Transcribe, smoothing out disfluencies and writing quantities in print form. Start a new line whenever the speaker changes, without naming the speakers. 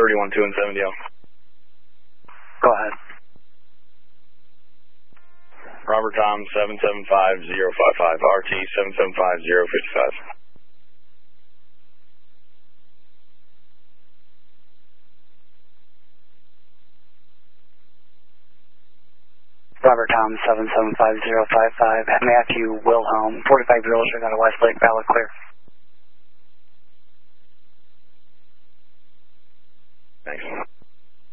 31-2 and 70.
Go ahead.
Robert Tom 775-055, RT 775-055.
Robert Tom 775-055, Matthew Wilhelm, 45 Girls, out of Westlake, valid clear.
Thanks.